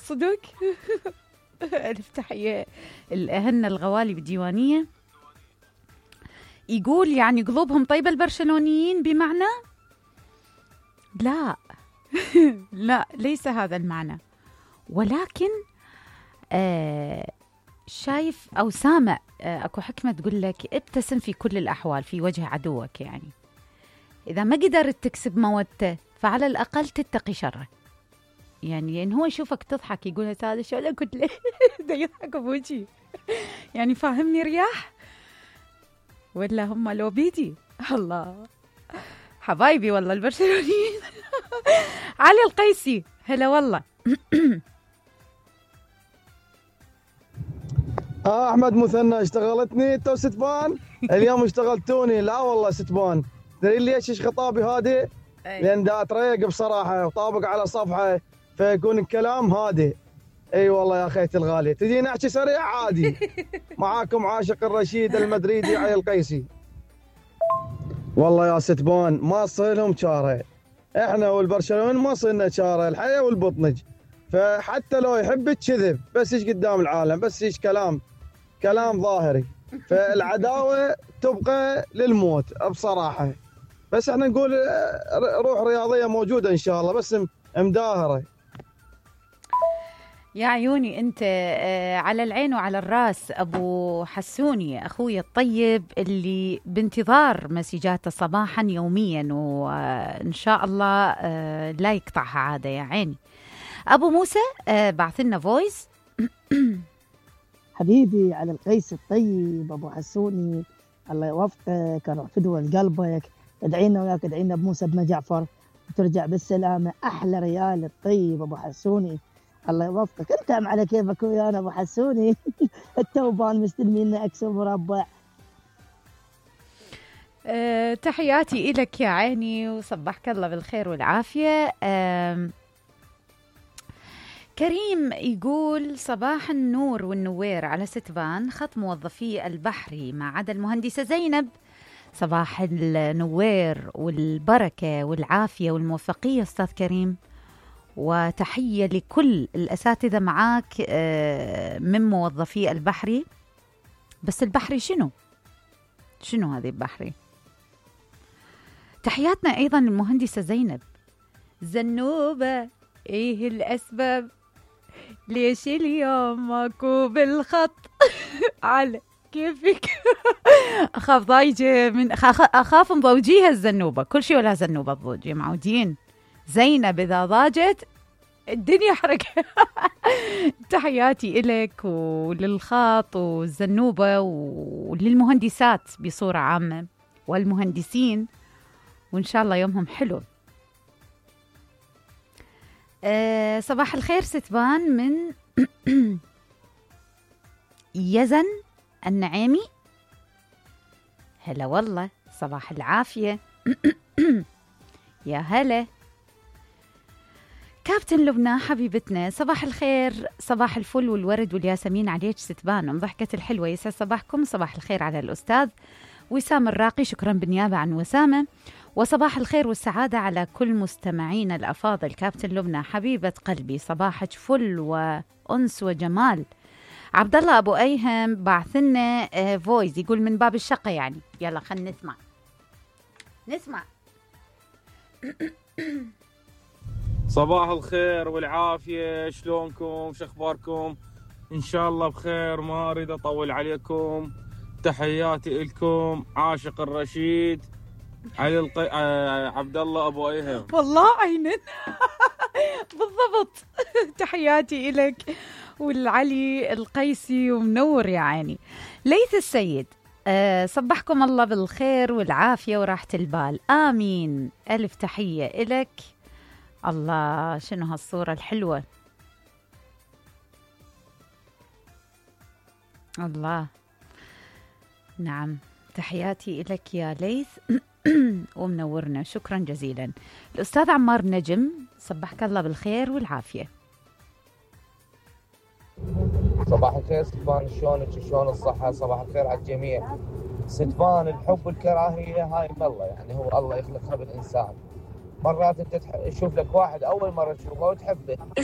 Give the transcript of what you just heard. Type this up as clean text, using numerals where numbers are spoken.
صدق. ألف تحية. الأهن الغوالي بالديوانية يقول يعني قلوبهم طيبة البرشلونيين، بمعنى لا. لا، ليس هذا المعنى، ولكن شايف أو سامع أكو حكمة تقول لك ابتسم في كل الأحوال في وجه عدوك. يعني إذا ما قدرت تكسب مودته فعلى الأقل تتقي شره. يعني إن هو يشوفك تضحك يقول هذا شو لا قلت له ده يضحك بوجهي. يعني فاهمني رياح ولا هم لو بيدي؟ الله حبايبي والله البرشلونيين. علي القيسي هلا والله. احمد مثنى اشتغلتني تو ستبان. اليوم اشتغلتوني. لا والله ستبان، تدري ليش ايش خطابي هادي؟ لان دا اتريق بصراحه وطابق على صفحه فيكون الكلام هادي. اي والله يا اخيتي الغاليه، تجي نحكي سريع عادي. معاكم عاشق الرشيد المدريدي علي القيسي. والله يا ستبان ما صيلهم شاره، احنا والبرشلون ما صيلنا شاره، الحياه والبطنج. فحتى لو يحبك كذب بس ايش قدام العالم، بس ايش كلام ظاهري. فالعداوه تبقى للموت بصراحه. بس احنا نقول روح رياضيه موجوده ان شاء الله، بس مداهره. يا عيوني انت على العين وعلى الراس ابو حسوني اخوي الطيب اللي بانتظار مسجاته صباحا يوميا، وان شاء الله لا يقطعها عاده. يا عيني ابو موسى بعث لنا فويس. حبيبي على القيس الطيب ابو حسوني، الله يوفقك، اروح فدوى قلبك، ادعينا وياك، ادعينا بموسى بن جعفر وترجع بالسلامه. احلى ريال الطيب ابو حسوني، الله يوفقك. انت على كيفك ويانا ابو حسوني. التوبان مستلمين اكسب مربع. تحياتي إلك يا عيني وصبحك الله بالخير والعافية. كريم يقول صباح النور والنوير على ستبان، خط موظفي البحري ما عدا المهندسة زينب. صباح النوير والبركة والعافية والموفقية أستاذ كريم، وتحية لكل الأساتذة معاك من موظفي البحري. بس البحري شنو هذه البحري؟ تحياتنا أيضا المهندسة زينب. زنوبة إيه الأسباب ليش اليوم ماكو بالخط؟ على كيفك. أخاف ضايجة أخاف مضوجيها الزنوبة، كل شيء ولا زنوبة تضوجي، معودين. زينب إذا ضاجت الدنيا حركة. تحياتي إلك وللخاط والزنوبة وللمهندسات بصورة عامة والمهندسين، وإن شاء الله يومهم حلو. صباح الخير ستبان من يزن النعيمي. هلا والله، صباح العافية. يا هلا كابتن لبنى حبيبتنا، صباح الخير، صباح الفل والورد والياسمين عليك ستبان وضحكة الحلوة. يسعد صباحكم. صباح الخير على الأستاذ وسام الراقي، شكرا بالنيابة عن وسامة. وصباح الخير والسعادة على كل مستمعين الأفاضل. كابتن لبنى حبيبة قلبي، صباحك فل وأنس وجمال. عبد الله أبو أيهم بعثنا فويس يقول من باب الشقة يعني. يلا خلينا نسمع. صباح الخير والعافية، شلونكم؟ شخباركم؟ إن شاء الله بخير، ما أريد أطول عليكم. تحياتي لكم عاشق الرشيد علي عبد الله أبو أيهم. والله عينن. بالضبط. تحياتي لك والعلي القيسي ومنور يا عيني. ليث السيد صبحكم الله بالخير والعافية وراحة البال، آمين. ألف تحية لك. الله شنو هالصورة الحلوة، الله. نعم تحياتي لك يا ليث. ومنورنا، شكرا جزيلا. الأستاذ عمار نجم صبحك الله بالخير والعافية. صباح الخير ستبان، شلونك؟ شلون الصحة؟ صباح الخير على الجميع. ستبان الحب والكراهية هاي من الله، يعني هو الله يخلقها بالإنسان. مرات انت تشوف لك واحد اول مره تشوفه وتحبه،